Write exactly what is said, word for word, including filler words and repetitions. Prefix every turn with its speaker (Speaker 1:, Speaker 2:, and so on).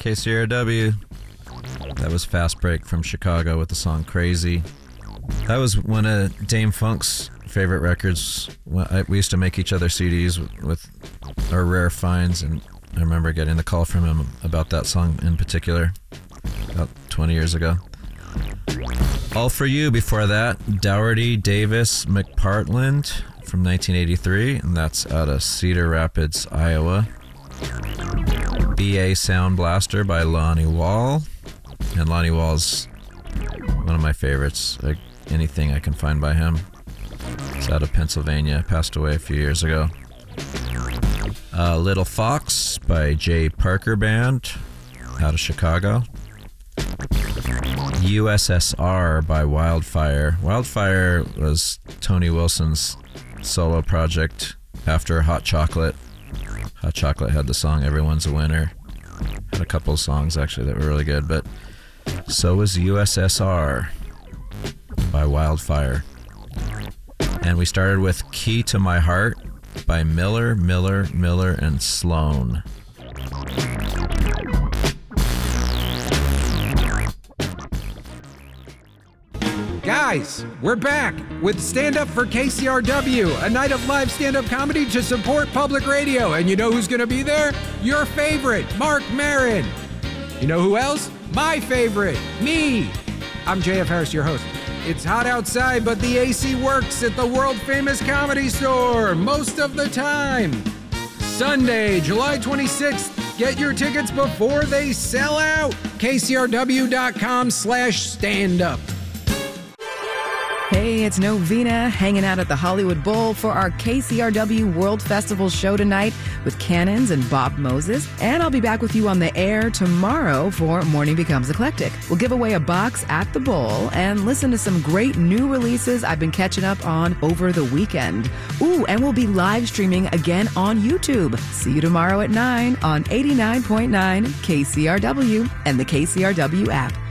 Speaker 1: K C R W. That was Fast Break from Chicago with the song Crazy. That was one of Dame Funk's favorite records. We used to make each other C Ds with our rare finds, and I remember getting the call from him about that song in particular about twenty years ago. All For You before that, Dougherty Davis McPartland from nineteen eighty-three, and that's out of Cedar Rapids, Iowa. B A Sound Blaster by Lonnie Wall, and Lonnie Wall's one of my favorites. Like anything I can find by him. It's out of Pennsylvania, passed away a few years ago. Uh, Little Fox by Jay Parker Band, out of Chicago. U S S R by Wildfire. Wildfire was Tony Wilson's solo project after Hot Chocolate. Hot Chocolate had the song Everyone's a Winner. Had a couple of songs actually that were really good, but so was U S S R by Wildfire. And we started with Key to My Heart by Miller, Miller, Miller, and Sloan.
Speaker 2: Guys, we're back with Stand Up for K C R W, a night of live stand-up comedy to support public radio. And you know who's going to be there? Your favorite, Mark Maron. You know who else? My favorite, me. I'm J F Harris, your host. It's hot outside, but the A C works at the world-famous Comedy Store most of the time. Sunday, July twenty-sixth. Get your tickets before they sell out. K C R W dot com slash stand up.
Speaker 3: Hey, it's Novena hanging out at the Hollywood Bowl for our K C R W World Festival show tonight with Cannons and Bob Moses. And I'll be back with you on the air tomorrow for Morning Becomes Eclectic. We'll give away a box at the Bowl and listen to some great new releases I've been catching up on over the weekend. Ooh, and we'll be live streaming again on YouTube. See you tomorrow at nine on eighty-nine point nine K C R W and the K C R W app.